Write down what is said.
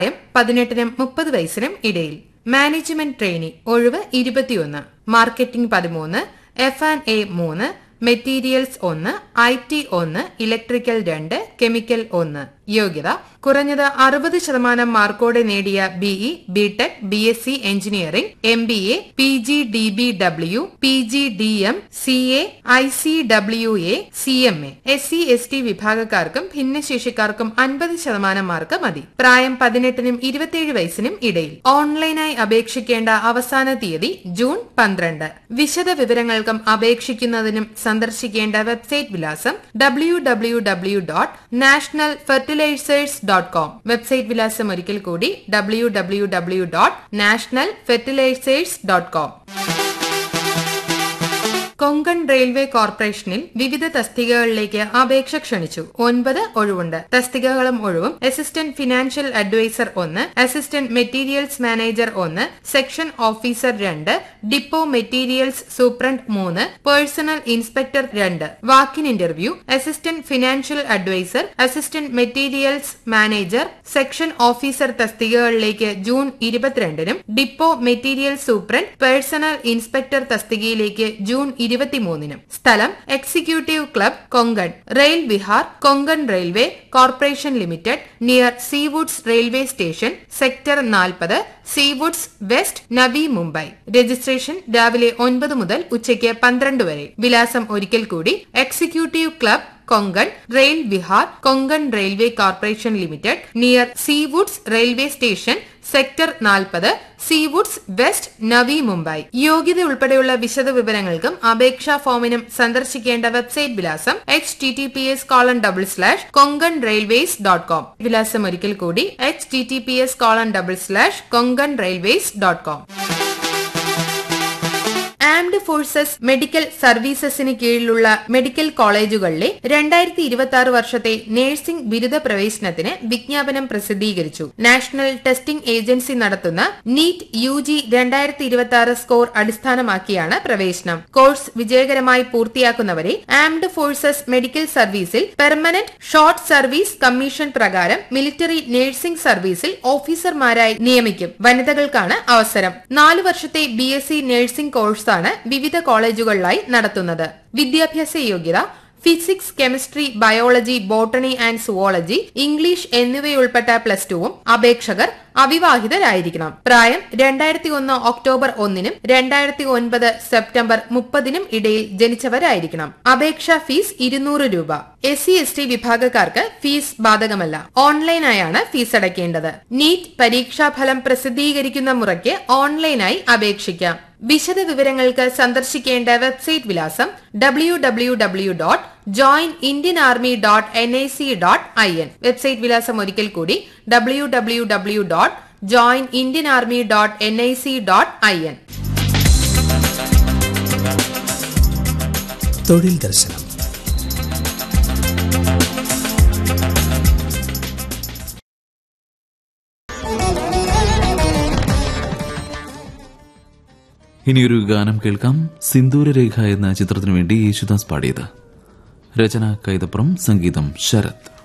18 30 വയസ്സിനും ഇടയിൽ. Management trainee ഒഴിവ് 21, marketing 13, F&A 3, materials 1, IT 1, electrical 2, chemical 1. യോഗ്യത കുറഞ്ഞത് 60% മാർക്കോടെ നേടിയ BE, BTech, BSc engineering, MBA, PGDBW, PGDM, CA, ICWA, CMA. SC ST വിഭാഗക്കാർക്കും ഭിന്നശേഷിക്കാർക്കും 50% mark മതി. പ്രായം 18 27 വയസ്സിനും ഇടയിൽ. ഓൺലൈനായി അപേക്ഷിക്കേണ്ട അവസാന തീയതി ജൂൺ 12. വിശദ വിവരങ്ങൾക്കും അപേക്ഷിക്കുന്നതിനും സന്ദർശിക്കേണ്ട വെബ്സൈറ്റ് വിലാസം www.nationalfertilizers.com. വെബ്സൈറ്റ് വിലാസം ഒരിക്കൽ കൂടി www.nationalfertilizers.com. കൊങ്കൺ റെയിൽവേ കോർപ്പറേഷനിൽ വിവിധ തസ്തികകളിലേക്ക് അപേക്ഷ ക്ഷണിച്ചു. 9 ഒഴിവുണ്ട്. തസ്തികകളും ഒഴിവും: assistant financial adviser 1, assistant materials manager 1, section officer 2, depot materials superintendent 3, personal inspector 2. Walk-in interview: assistant financial adviser, assistant materials manager, section officer തസ്തികകളിലേക്ക് June 22-നും depot material superintendent, personal inspector തസ്തികയിലേക്ക് June 23-നും. സ്ഥലം executive club, Konkan. Rail Vihar, Konkan railway corporation limited, near Seawoods railway station, sector 40, Seawoods west, Navi, Mumbai. Registration രാവിലെ 9 മുതൽ ഉച്ചയ്ക്ക് 12 വരെ. വിലാസം ഒരിക്കൽ കൂടി: executive club, Konkan, rail Vihar, Konkan railway corporation limited, near Seawoods railway station, sector 40, Seawoods west, Navi, Mumbai. യോഗ്യത ഉൾപ്പെടെയുള്ള വിശദ വിവരങ്ങൾക്കും അപേക്ഷാ ഫോമിനും സന്ദർശിക്കേണ്ട വെബ്സൈറ്റ് വിലാസം https:/konkanrailways.com. വിലാസം ഒരിക്കൽ കൂടി: https:/konkanrailways.com. ആംഡ് ഫോഴ്സസ് മെഡിക്കൽ സർവീസസിന് കീഴിലുള്ള മെഡിക്കൽ കോളേജുകളിലെ 2026 വർഷത്തെ നഴ്സിംഗ് ബിരുദ പ്രവേശനത്തിന് വിജ്ഞാപനം പ്രസിദ്ധീകരിച്ചു. നാഷണൽ ടെസ്റ്റിംഗ് ഏജൻസി നടത്തുന്ന നീറ്റ് UG 2026 സ്കോർ അടിസ്ഥാനമാക്കിയാണ് പ്രവേശനം. കോഴ്സ് വിജയകരമായി പൂർത്തിയാക്കുന്നവരെ ആംഡ് ഫോഴ്സസ് മെഡിക്കൽ സർവീസിൽ പെർമനന്റ് ഷോർട്ട് സർവീസ് കമ്മീഷൻ പ്രകാരം മിലിറ്ററി നഴ്സിംഗ് സർവീസിൽ ഓഫീസർമാരായി നിയമിക്കും. വനിതകൾക്കാണ് അവസരം. 4 വർഷത്തെ BSc നഴ്സിംഗ് കോഴ്സാണ് വിവിധ കോളേജുകളിലായി നടത്തുന്നത്. വിദ്യാഭ്യാസ യോഗ്യത: physics, chemistry, biology, botany and zoology, English എന്നിവയുൾപ്പെട്ട +2-ഉം. അപേക്ഷകർ അവിവാഹിതരായിരിക്കണം. പ്രായം 2001 ഒക്ടോബർ 1-നും 2009 സെപ്റ്റംബർ 30-നും ഇടയിൽ ജനിച്ചവരായിരിക്കണം. അപേക്ഷാ ഫീസ് 200 രൂപ. SC ST വിഭാഗക്കാർക്ക് ഫീസ് ബാധകമല്ല. ഓൺലൈനായാണ് ഫീസ് അടയ്ക്കേണ്ടത്. നീറ്റ് പരീക്ഷാഫലം പ്രസിദ്ധീകരിക്കുന്ന മുറയ്ക്ക് ഓൺലൈനായി അപേക്ഷിക്കാം. വിശദ വിവരങ്ങൾക്ക് സന്ദർശിക്കേണ്ട വെബ്സൈറ്റ് വിലാസം www.joinindianarmy.nic.in. വെബ്സൈറ്റ് വിലാസം ഒരിക്കൽ കൂടി: www.joinindianarmy.nic.in. തൊഴിൽ ദർശനം. ഇനിയൊരു ഗാനം കേൾക്കാം. സിന്ദൂരരേഖ എന്ന ചിത്രത്തിനു വേണ്ടി യേശുദാസ് പാടിയത്. രചന കൈതപ്രം, സംഗീതം ശരത്.